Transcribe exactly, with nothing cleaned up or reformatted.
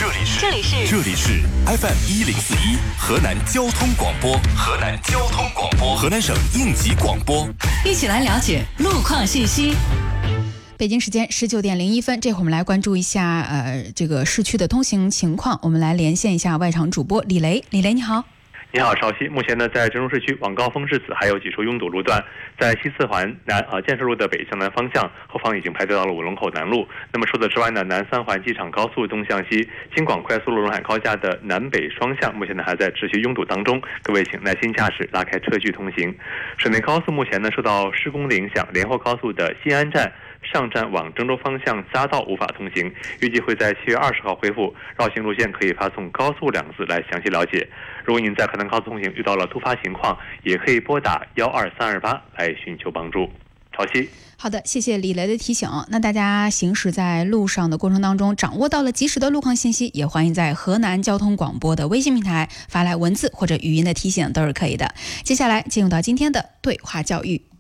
这里是这里是这里是 F M 一零四一河南交通广播，河南交通广播，河南省应急广播， 一起来了解路况信息。 北京时间十九点零一分，这会儿我们来关注一下呃这个市区的通行情况。我们来连线一下外场主播李雷，李雷你好。 你好，潮汐。目前呢，在郑州市区往高峰至此还有几处拥堵路段，在西四环南呃建设路的北向南方向，后方已经排队到了五龙口南路。那么除此之外呢，南三环机场高速东向西，京广快速路陇海高架的南北双向，目前呢还在持续拥堵当中，各位请耐心驾驶，拉开车距通行。省内高速目前呢受到施工的影响，连霍高速的西安站上站往郑州方向匝道无法通行，预计会在七月二十号恢复。绕行路线可以发送高速两个字来详细了解。如果您在河南高速通行遇到了突发情况，也可以拨打幺二三二八来寻求帮助。潮汐。 好的，谢谢李雷的提醒。那大家行驶在路上的过程当中，掌握到了及时的路况信息，也欢迎在河南交通广播的微信平台发来文字或者语音的提醒，都是可以的。接下来进入到今天的对话教育。